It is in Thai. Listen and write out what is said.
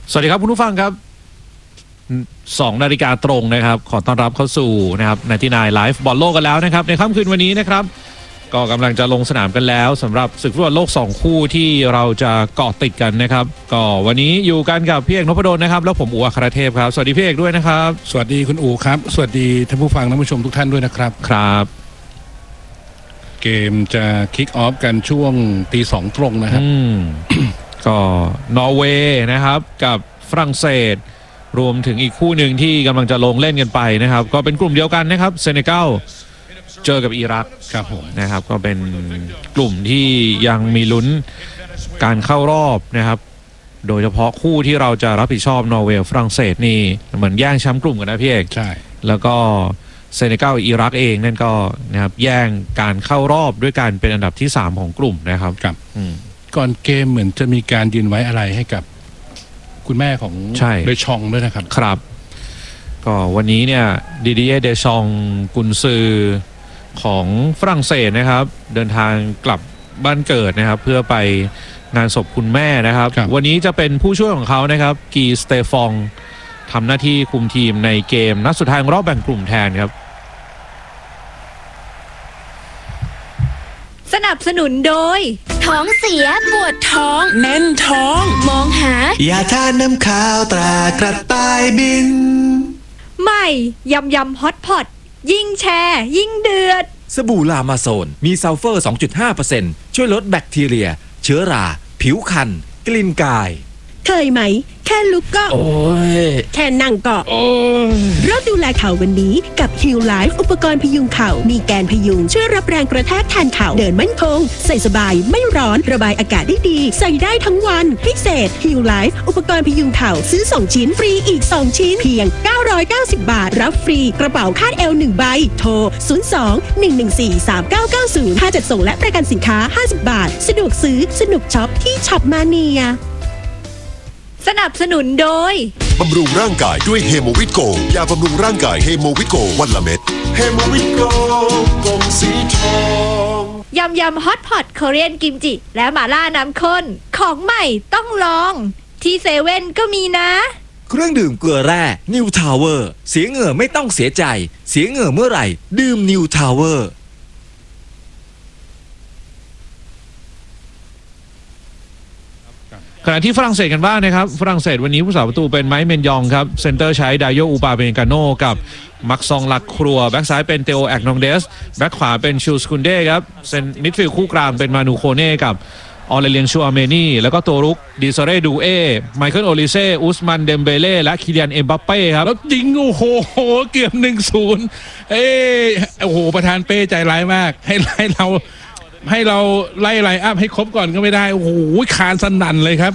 สวัสดีครับคุณผู้ฟังครับ2 นาฬิกาตรงนะครับขอต้อนรับเข้าสู่นะครับ99ไลฟ์บอลโลกกันแล้วนะครับในค่ำคืนวันนี้นะครับก็กำลังจะลงสนามกันแล้วสำหรับศึกฟุตบอลโลก2คู่ที่เราจะเกาะติดกันนะครับก็วันนี้อยู่กันกับพี่เอกนพดลนะครับแล้วผมอู๋อัครเทพครับสวัสดีพี่เอกด้วยนะครับสวัสดีคุณอู๋ครับสวัสดีท่านผู้ฟังท่านผู้ชมทุกท่านด้วยนะครับครับเกมจะคิกออฟกันช่วงตี 2ตรงนะครับก็นอร์เวย์นะครับกับฝรั่งเศสรวมถึงอีกคู่หนึ่งที่กำลังจะลงเล่นกันไปนะครับก็เป็นกลุ่มเดียวกันนะครับเซเนกัลเจอกับอิรักครับผมนะครับก็เป็นกลุ่มที่ยังมีลุ้นการเข้ารอบนะครับโดยเฉพาะคู่ที่เราจะรับผิดชอบนอร์เวย์ฝรั่งเศสนี่เหมือนแย่งแชมป์กลุ่มกันนะพี่เอกใช่แล้วก็เซเนกัลอิรักเองนั่นก็นะครับแย่งการเข้ารอบด้วยการเป็นอันดับที่3ของกลุ่มนะครับครับก่อนเกมเหมือนจะมีการยืนไว้อะไรให้กับคุณแม่ของเดชองด้วยนะครับครับก็วันนี้เนี่ยดิเดียเดชองกุนซือของฝรั่งเศสนะครับเดินทางกลับบ้านเกิดนะครับเพื่อไปงานศพคุณแม่นะครับวันนี้จะเป็นผู้ช่วยของเขานะครับกีสเตฟองทำหน้าที่คุมทีมในเกมนัดสุดท้ายรอบแบ่งกลุ่มแทนครับสนับสนุนโดยท้องเสียปวดท้องแน่นท้องมองหายาทาน้ำข้าวตรากระต่ายบินใหม่ยำฮอตพอตยิ่งแชร์ยิ่งเดือดสบู่ลามาโซนมีซัลเฟอร์ 2.5% ช่วยลดแบคทีเรียเชื้อราผิวคันกลิ่นกายเคยไหมแค่ลุกก็โอ้ยแค่นั่งก็โอ้ยเริ่มดูแลเข่าวันนี้กับ Heal Life อุปกรณ์พยุงเข่ามีแกนพยุงช่วยรับแรงกระแทกแทนเข่าเดินมั่นคงใส่สบายไม่ร้อนระบายอากาศได้ดีใส่ได้ทั้งวันพิเศษ Heal Life อุปกรณ์พยุงเข่าซื้อ2ชิ้นฟรีอีก2ชิ้นเพียง990 บาทรับฟรีกระเป๋าคาดเอว1ใบโทร02-114-3990ค่าจัดส่งและประกันสินค้า50 บาทสะดวกซื้อสนุกช็อปที่ช็อปมาเนียสนับสนุนโดยบำรุงร่างกายด้วยเฮโมวิตโกยาบำรุงร่างกายเฮโมวิตโกวันละเม็ดเฮโมวิตโกกล่องสีทองยำฮอตพอตคอเรียนกิมจิและหม่าล่าน้ำข้นของใหม่ต้องลองที่เซเว่นก็มีนะเครื่องดื่มเกลือแร่นิวทาวเวอร์เสียเหงื่อไม่ต้องเสียใจเสียเหงื่อเมื่อไหร่ดื่มนิวทาวเวอร์ขณะที่ฝรั่งเศสกันบ้างนะครับฝรั่งเศสวันนี้ผู้สาประตูเป็นไมค์เมนยองครับเซนเตอร์ใช้ดาโยอูปาเบนกาโนกับมักซองลักครัวแบ็กซ้ายเป็นเตโอแอกนองเดสแบ็กขวาเป็นชิลสกุนเด้ครับเซนมิดฟิลด์คู่กลางเป็นมานูโคเน่กับออเลเลียนชูอาเมนีแล้วก็ตัวรุกดิซาเรดูเอไมเคิลโอลิเซ่อุสมันเดมเบเล่และคิเลียนเอ็มบัปเป้ครับแล้วยิงโอ้โหเกือบ 1-0โอ้โหประธานเป้ใจร้ายมากให้เราไล่ไลน์อัพให้ครบก่อนก็ไม่ได้โอ้โหคานสนั่นเลยครับ